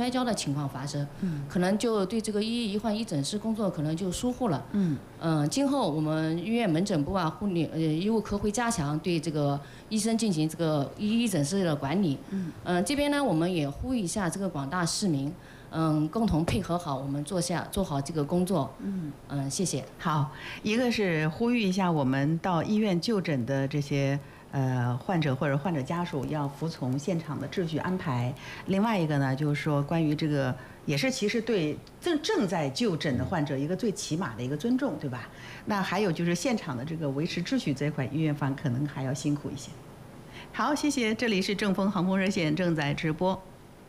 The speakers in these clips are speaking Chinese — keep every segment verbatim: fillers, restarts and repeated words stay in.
摔跤的情况发生，嗯，可能就对这个一医患一诊室工作可能就疏忽了，嗯嗯、呃，今后我们医院门诊部啊、护理呃医务科会加强对这个医生进行这个一医诊室的管理，嗯嗯、呃，这边呢我们也呼吁一下这个广大市民。嗯，共同配合好，我们做下做好这个工作。嗯嗯，谢谢。 好，一个是呼吁一下我们到医院就诊的这些呃患者或者患者家属要服从现场的秩序安排。另外一个呢，就是说关于这个也是其实对正正在就诊的患者一个最起码的一个尊重，对吧？那还有就是现场的这个维持秩序这一块，医院方可能还要辛苦一些。好，谢谢。这里是正风航空热线正在直播。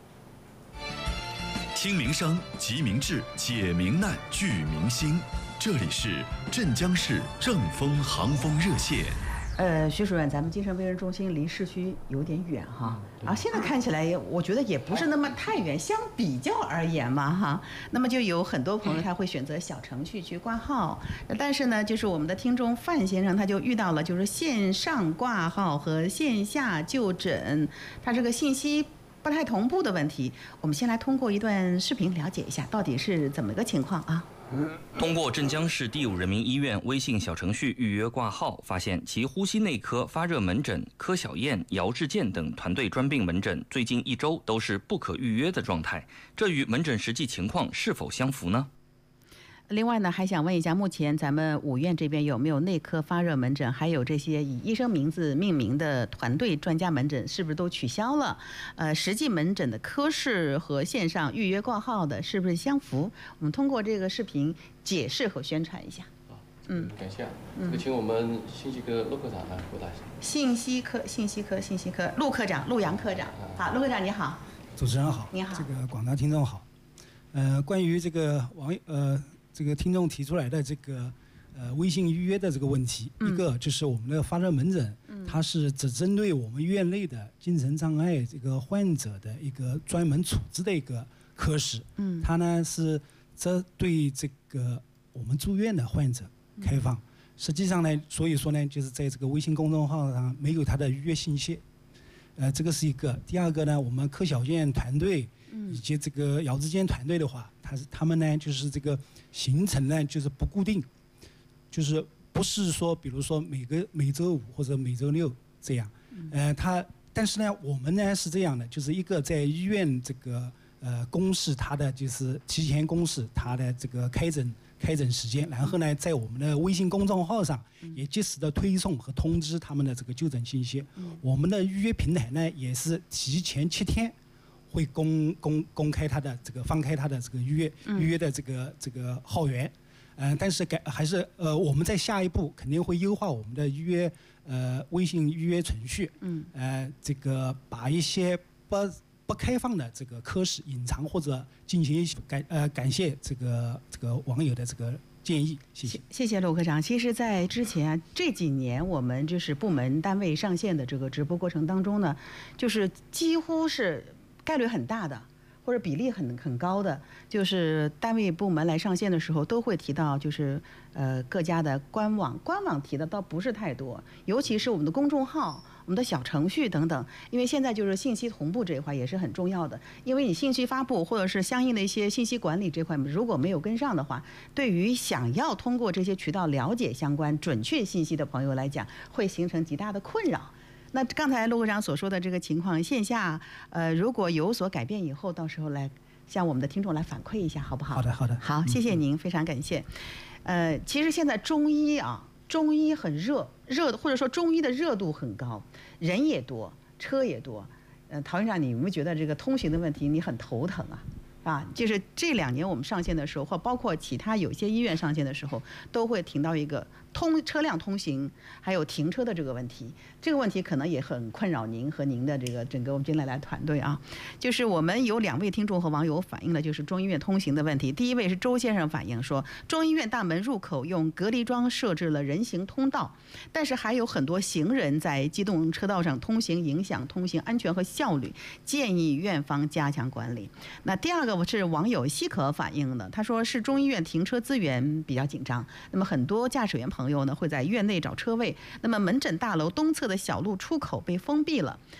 听民生，急民治，解民难，聚民心。这里是镇江市正风航风热线。 呃，徐主任，咱们精神卫生中心离市区有点远哈，然后现在看起来，我觉得也不是那么太远，相比较而言嘛哈，那么就有很多朋友他会选择小程序去挂号，但是呢，就是我们的听众范先生他就遇到了就是线上挂号和线下就诊，他这个信息不太同步的问题，我们先来通过一段视频了解一下到底是怎么个情况啊。 通过镇江市第五人民医院微信小程序预约挂号，发现其呼吸内科、发热门诊、柯小燕、姚志健等团队专病门诊最近一周都是不可预约的状态，这与门诊实际情况是否相符呢？ 另外呢，还想问一下，目前咱们五院这边有没有内科发热门诊，还有这些以医生名字命名的团队专家门诊，是不是都取消了？呃，实际门诊的科室和线上预约挂号的是不是相符？我们通过这个视频解释和宣传一下。 嗯，感谢啊。这个请我们信息科陆科长来回答一下。 信息科，信息科，信息科，陆科长，陆阳科长。好，陆科长你好。 主持人好。 你好。 这个广大听众好。呃，关于这个网呃。这个听众提出来的这个呃微信预约的这个问题，嗯、一个就是我们的发热门诊，嗯、它是只针对我们院内的精神障碍这个患者的一个专门处置的一个科室，嗯，它呢是这对这个我们住院的患者开放。嗯、实际上呢，所以说呢，就是在这个微信公众号上没有它的预约信息，呃，这个是一个。第二个呢，我们柯小燕团队以及这个姚志坚团队的话，他是他们呢就是这个行程呢就是不固定，就是不是说比如说每个每周五或者每周六这样，呃，他但是呢我们呢是这样的，就是一个在医院这个呃公示他的就是提前公示他的这个开诊开诊时间，然后呢在我们的微信公众号上也及时的推送和通知他们的这个就诊信息。我们的预约平台呢也是提前七天会公公公开他的这个放开他的这个预约预约的这个这个号源，呃，但是改还是呃我们在下一步肯定会优化我们的预约呃微信预约程序，嗯，呃，这个把一些不不开放的这个科室隐藏或者进行感呃感谢这个这个网友的这个建议，谢谢。 谢谢陆科长。其实，在之前这几年，我们就是部门单位上线的这个直播过程当中呢，就是几乎是概率很大的，或者比例很很高的，就是单位部门来上线的时候，都会提到就是呃各家的官网，官网提的倒不是太多，尤其是我们的公众号、我们的小程序等等，因为现在就是信息同步这一块也是很重要的，因为你信息发布或者是相应的一些信息管理这块如果没有跟上的话，对于想要通过这些渠道了解相关准确信息的朋友来讲，会形成极大的困扰。那刚才陆科长所说的这个情况，线下呃如果有所改变以后，到时候来向我们的听众来反馈一下，好不好？ 好的，好的， 好，谢谢您，嗯、非常感谢。呃，其实现在中医啊，中医很热，热或者说中医的热度很高，人也多，车也多。呃，陶院长，你有没有觉得这个通行的问题你很头疼啊？啊，就是这两年我们上线的时候，或包括其他有些医院上线的时候，都会听到一个通车辆通行还有停车的这个问题。这个问题可能也很困扰您和您的这个整个我们进来来团队啊。就是我们有两位听众和网友反映了就是中医院通行的问题。第一位是周先生反映说，中医院大门入口用隔离桩设置了人行通道，但是还有很多行人在机动车道上通行，影响通行安全和效率，建议院方加强管理。那第二个我是网友希可反映的，他说是中医院停车资源比较紧张，那么很多驾驶员朋友呢会在院内找车位，那么门诊大楼东侧的小路出口被封闭了，